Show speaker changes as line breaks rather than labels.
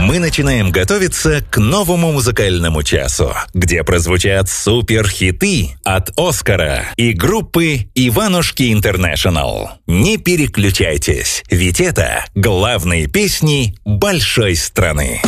мы начинаем готовиться к новому музыкальному часу, где прозвучат суперхиты от «Оскара» и группы «Иванушки Интернешнл». Не переключайтесь, ведь это главные песни большой страны.